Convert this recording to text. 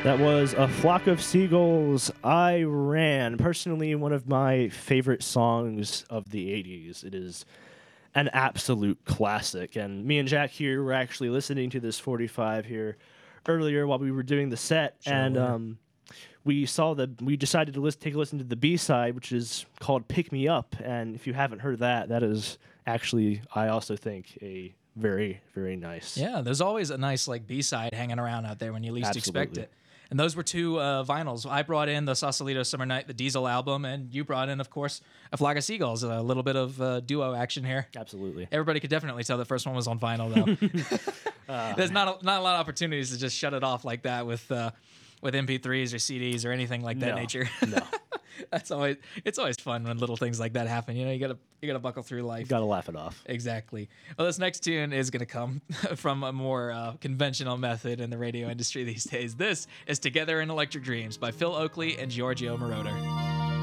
That was A Flock of Seagulls, I Ran. Personally, one of my favorite songs of the 80s. It is an absolute classic. And me and Jack here were actually listening to this 45 here earlier while we were doing the set. Sure and were. we decided to take a listen to the B-side, which is called Pick Me Up. And if you haven't heard that, that is actually, I also think, a very, very nice. Yeah, there's always a nice like B-side hanging around out there when you least expect Absolutely. it. And those were two vinyls. I brought in the Sausalito Summer Night, the Diesel album, and you brought in, of course, A Flock of Seagulls. A little bit of duo action here. Absolutely. Everybody could definitely tell the first one was on vinyl, though. There's not a lot of opportunities to just shut it off like that with MP3s or CDs or anything like that nature. No. It's always fun when little things like that happen. You know, you gotta buckle through life. Gotta laugh it off. Exactly. Well, this next tune is going to come from a more conventional method in the radio industry these days. This is Together in Electric Dreams by Phil Oakley and Giorgio Moroder.